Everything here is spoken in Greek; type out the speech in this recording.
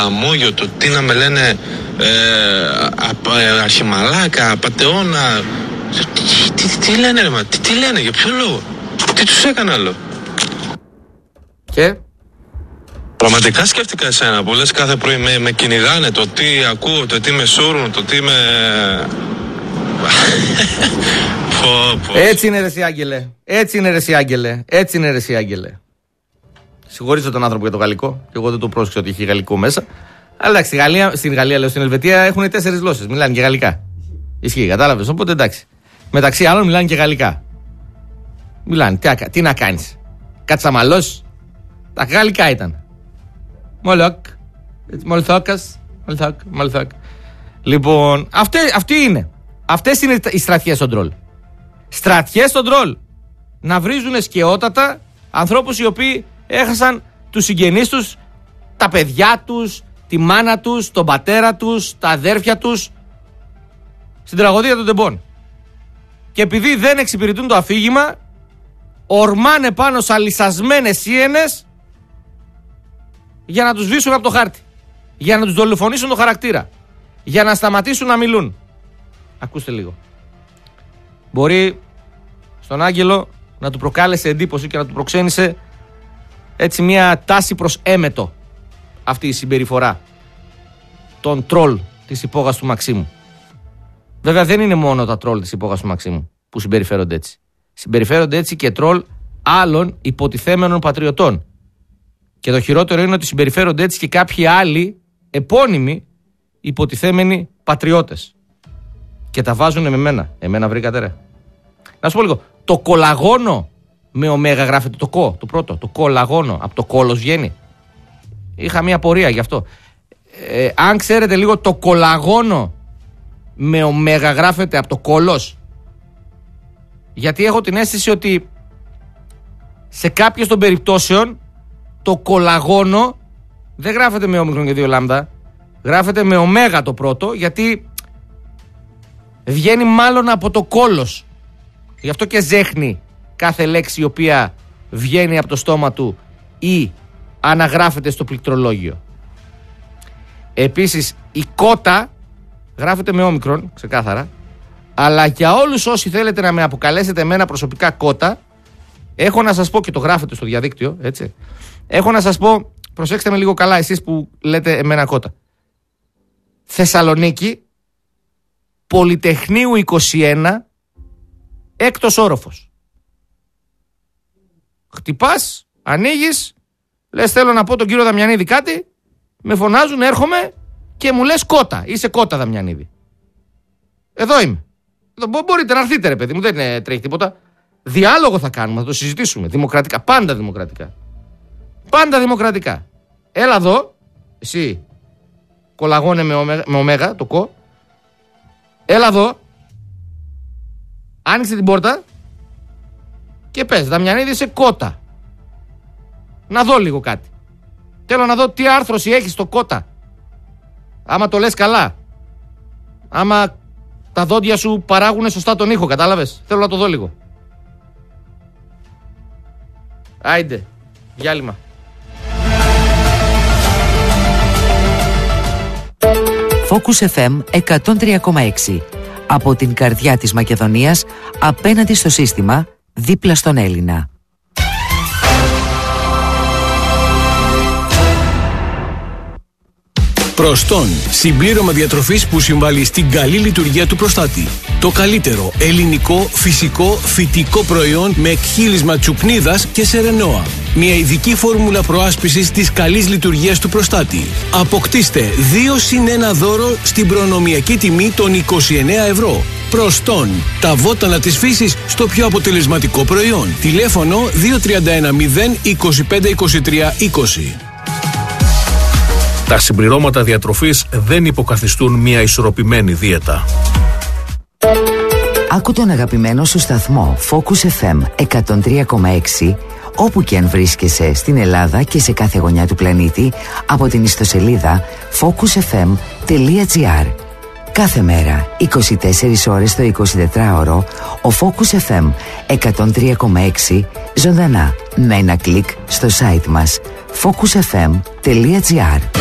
αμόγιο, το τι να με λένε αρχιμαλάκα, πατεώνα. Τι λένε ρε μα, τι λένε, για ποιο λόγο, τι τους έκανα άλλο. Και πραγματικά σκέφτηκα εσένα που λες κάθε πρωί με κυνηγάνε, το τι ακούω, το τι με σούρουν, το τι με... Έτσι είναι ρε εσύ Άγγελε, έτσι είναι ρε εσύ Άγγελε, έτσι είναι ρε εσύ Άγγελε. Συγχωρήσω τον άνθρωπο για το γαλλικό, και εγώ δεν το πρόσεξα ότι είχε γαλλικό μέσα. Αλλά στην Γαλλία, λέω, στην Ελβετία έχουν 4 γλώσσες, μιλάνε και γαλλικά. Ισχύει, κατάλαβες, οπότε εντάξει. Μεταξύ άλλων μιλάνε και γαλλικά. Μιλάνε, τι να κάνεις, κατσαμαλός. Τα γαλλικά ήταν. Μολόκ, μολθόκ. Λοιπόν, αυτή είναι. Αυτές είναι οι στρατιές των τρόλ. Στρατιές στον τρόλ. Να βρίζουν σκαιότατα ανθρώπους οι οποίοι έχασαν τους συγγενείς τους, τα παιδιά τους, τη μάνα τους, τον πατέρα τους, τα αδέρφια τους στην τραγωδία των τεμπών. Και επειδή δεν εξυπηρετούν το αφήγημα, ορμάνε πάνω σε αλυσασμένες σίενες για να τους σβήσουν από το χάρτη, για να τους δολοφονήσουν το χαρακτήρα, για να σταματήσουν να μιλούν. Ακούστε λίγο. Μπορεί στον Άγγελο να του προκάλεσε εντύπωση και να του προξένησε έτσι μια τάση προς έμετο αυτή η συμπεριφορά των τρόλ της υπόγας του Μαξίμου. Βέβαια δεν είναι μόνο τα τρόλ της υπόγας του Μαξίμου που συμπεριφέρονται έτσι. Συμπεριφέρονται έτσι και τρόλ άλλων υποτιθέμενων πατριωτών. Και το χειρότερο είναι ότι συμπεριφέρονται έτσι και κάποιοι άλλοι επώνυμοι υποτιθέμενοι πατριώτες. Και τα βάζουν με μένα. Εμένα βρήκατε ρε. Να σου πω λίγο. Το κολαγόνο με ωμέγα γράφεται το κο, το πρώτο. Το κολαγόνο. Από το κόλος βγαίνει. Είχα μια πορεία γι' αυτό. Αν ξέρετε λίγο, το κολαγόνο με ωμέγα γράφεται από το κόλος. Γιατί έχω την αίσθηση ότι σε κάποιες των περιπτώσεων το κολαγόνο δεν γράφεται με όμικρον και 2 λάμδα. Γράφεται με ωμέγα το πρώτο, γιατί βγαίνει μάλλον από το κόλος. Γι' αυτό και ζέχνει κάθε λέξη η οποία βγαίνει από το στόμα του ή αναγράφεται στο πληκτρολόγιο. Επίσης η κότα γράφεται με όμικρον, ξεκάθαρα. Αλλά για όλους όσοι θέλετε να με αποκαλέσετε εμένα προσωπικά κότα, έχω να σας πω, και το γράφετε στο διαδίκτυο, έτσι. Έχω να σας πω, προσέξτε με λίγο καλά εσείς που λέτε εμένα κότα. Θεσσαλονίκη, Πολυτεχνείου 21, έκτος όροφος. Χτυπάς, ανοίγεις, λες θέλω να πω τον κύριο Δαμιανίδη κάτι, με φωνάζουν, έρχομαι και μου λες κότα. Είσαι κότα Δαμιανίδη. Εδώ είμαι. Μπορείτε να έρθετε ρε παιδί μου, δεν τρέχει τίποτα. Διάλογο θα κάνουμε, θα το συζητήσουμε. Δημοκρατικά, πάντα δημοκρατικά. Πάντα δημοκρατικά. Έλα εδώ, εσύ, κολαγώνε με ωμέγα, το κο. Έλα εδώ, άνοιξε την πόρτα και πες, Δαμιανίδη είσαι κότα. Να δω λίγο κάτι. Θέλω να δω τι άρθρωση έχεις στο κότα. Άμα το λες καλά. Άμα τα δόντια σου παράγουν σωστά τον ήχο, κατάλαβες. Θέλω να το δω λίγο. Άιντε, διάλειμμα. Focus FM 103,6. Από την καρδιά της Μακεδονίας, απέναντι στο σύστημα, δίπλα στον Έλληνα. Προστών. Συμπλήρωμα διατροφής που συμβάλλει στην καλή λειτουργία του προστάτη. Το καλύτερο ελληνικό, φυσικό, φυτικό προϊόν με εκχύλισμα τσουπνίδας και σερενόα. Μια ειδική φόρμουλα προάσπισης της καλής λειτουργίας του προστάτη. Αποκτήστε 2+1 δώρο στην προνομιακή τιμή των 29 ευρώ. Προστών. Τα βότανα της φύσης στο πιο αποτελεσματικό προϊόν. Τηλέφωνο 2310 25 23 20. Τα συμπληρώματα διατροφής δεν υποκαθιστούν μια ισορροπημένη δίαιτα. Άκου τον αγαπημένο σου σταθμό Focus FM 103,6 όπου και αν βρίσκεσαι στην Ελλάδα και σε κάθε γωνιά του πλανήτη από την ιστοσελίδα focusfm.gr. Κάθε μέρα, 24 ώρες το 24ωρο, ο Focus FM 103,6 ζωντανά με ένα κλικ στο site μας focusfm.gr.